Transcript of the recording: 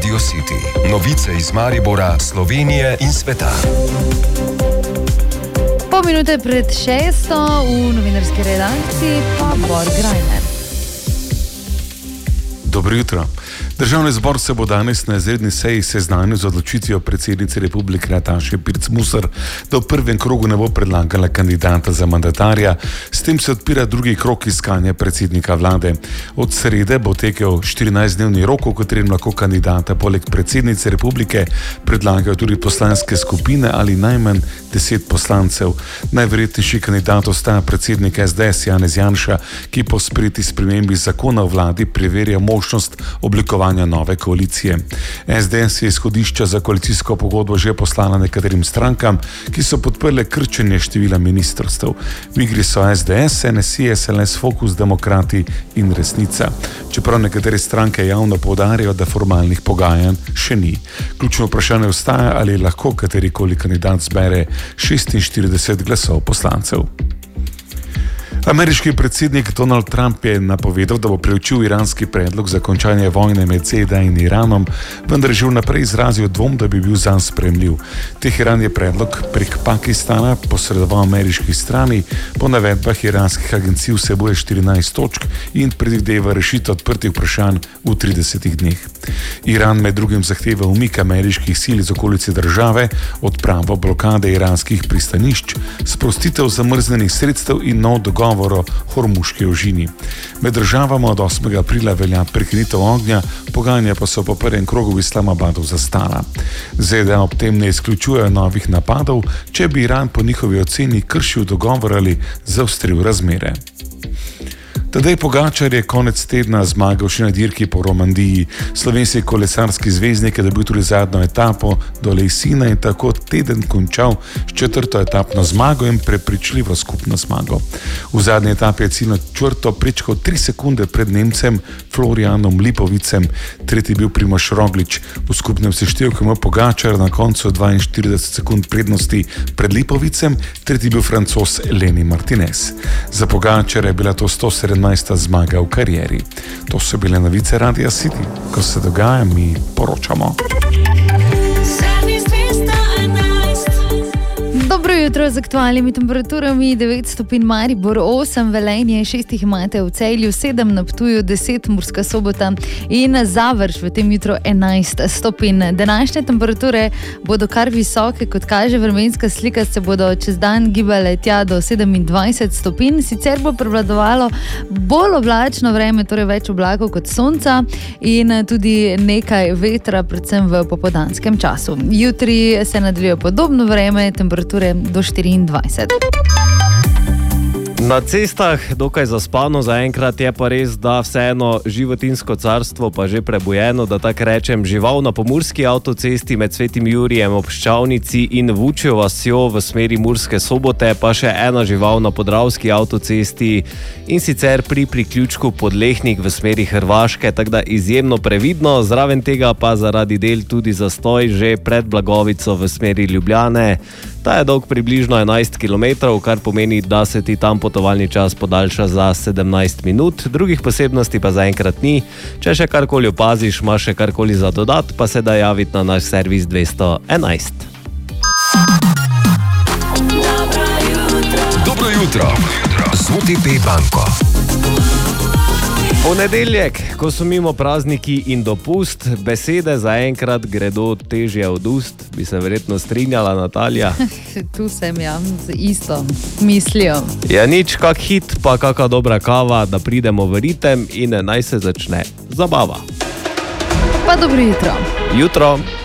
Radio City. Novice iz Maribora, Slovenije in sveta. Pol minute pred 6:00 v novinarski redakciji pa Bor Grajner. Dobro jutro. Državni zbor se bo danes na izredni seji seznanil z odločitvijo predsednice Republike Nataše Pirc Musar, da v prvem krogu ne bo predlagala kandidata za mandatarja. S tem se odpira drugi krog iskanja predsednika vlade. Od srede bo tekel 14-dnevni rok, v katerem lahko kandidata poleg predsednice republike predlagajo tudi poslanske skupine ali najmanj 10 poslancev. Najverjetnejši kandidat ostaja predsednik SDS Janez Janša, ki po sprejeti spremembi zakona o vladi preverja možnost oblikovanja nove koalicije. SDS je izhodišča za koalicijsko pogodbo že poslala nekaterim strankam, ki so podprle krčenje števila ministrstev. V igri so SDS, NSI, SLS, Fokus, Demokrati in Resnica. Čeprav nekatere stranke javno poudarjajo, da formalnih pogajanj še ni. Ključno vprašanje ostaja, ali lahko katerikoli kandidat zbere 46 glasov poslancev. Ameriški predsednik Donald Trump je napovedal, da bo preučil iranski predlog za končanje vojne med ZDA in Iranom, vendar že vnaprej izrazil dvom, da bi bil zanj sprejemljiv. Teheran je predlog prek Pakistana posredoval ameriški strani, po navedbah iranskih agencij vsebuje 14 točk in predvideva rešitev odprtih vprašanj v 30 dneh. Iran med drugim zahteva umik ameriških sil iz okolice države, odpravo blokade iranskih pristanišč, sprostitev zamrznenih sredstev in nov dogovor o Hormuški ožini. Med državama od 8. aprila velja prekinitev ognja, pogajanja pa so po prvem krogu v Islamabadu zastala. ZDA ob tem ne izključujejo novih napadov, če bi Iran po njihovi oceni kršil dogovor ali zaostril razmere. Tadej Pogačar je konec tedna zmagal še na dirki po Romandiji. Slovenski kolesarski zvezdnik je dobil tudi zadnjo etapo do Lejsina in tako teden končal s 4. etapno zmago in prepričljivo skupno zmago. V zadnji etapi je ciljno črto prečkal 3 sekunde pred Nemcem Florianom Lipovicem, tretji je bil Primož Roglič. V skupnem seštevku ima Pogačar na koncu 42 sekund prednosti pred Lipovicem, tretji je bil Francoz Lenny Martinez. Za Pogačara je bila to 117. zmaga v karieri. To so bile novice Radia City. Ko se dogaja, mi poročamo. Dobro jutro z aktualnimi temperaturami. 9 stopinj Maribor, 8 Velenje, 6 jih imate v Celju, 7 na Ptuju, 10 Murska Sobota in Zavrč v tem jutru 11 stopinj. Današnje temperature bodo kar visoke, kot kaže vremenska slika, se bodo čez dan gibale tja do 27 stopinj. Sicer bo prevladovalo bolj oblačno vreme, torej več oblakov kot sonca in tudi nekaj vetra, predvsem v popoldanskem času. Jutri se nadaljuje podobno vreme, temperature do 24. Na cestah dokaj zaspano zaenkrat, je pa res, da vseeno životinjsko carstvo pa že prebujeno, da tak rečem, žival na pomurski avtocesti med Svetim Jurijem ob Ščavnici in Vučjo vasjo v smeri Murske Sobote, pa še ena žival na podravski avtocesti in sicer pri priključku Podlehnik v smeri Hrvaške, tako da izjemno previdno, zraven tega pa zaradi del tudi zastoj že pred Blagovico v smeri Ljubljane. Ta je dolg približno 11 km, kar pomeni, da se ti tam potovalni čas podaljša za 17 minut. Drugih posebnosti pa zaenkrat ni. Če še karkoli opaziš, imaš še karkoli za dodat, pa se da javiti na naš servis 211. Dobro jutro z OTP banko. Ponedeljek, ko so mimo prazniki in dopust, besede zaenkrat gredo težje od ust, bi se verjetno strinjala Natalija. Tu sem ja, z isto mislijo. Ja nič, kak hit, pa kaka dobra kava, da pridemo v ritem in naj se začne zabava. Pa dobro jutro. Jutro.